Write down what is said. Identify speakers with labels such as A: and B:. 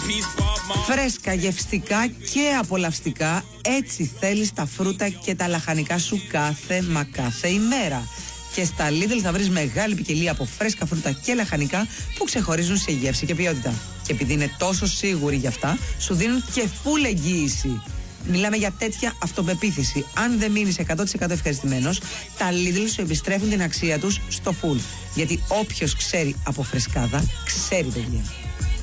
A: Φρέσκα, γευστικά και απολαυστικά, έτσι θέλεις τα φρούτα και τα λαχανικά σου κάθε ημέρα. Και στα Lidl θα βρεις μεγάλη ποικιλία από φρέσκα φρούτα και λαχανικά που ξεχωρίζουν σε γεύση και ποιότητα. Και επειδή είναι τόσο σίγουροι γι' αυτά, σου δίνουν και full εγγύηση. Μιλάμε για τέτοια αυτοπεποίθηση. Αν δεν μείνεις 100% ευχαριστημένος, τα Lidl σου επιστρέφουν την αξία τους στο full. Γιατί όποιος ξέρει από φρεσκάδα, ξέρει παιδιά.